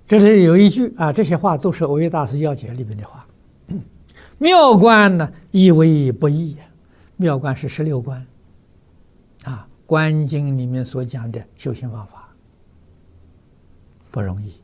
这里有一句啊，这些话都是耦约大师要解里面的话。妙观呢，亦为不易。妙观是16观啊，观经里面所讲的修行方法不容易。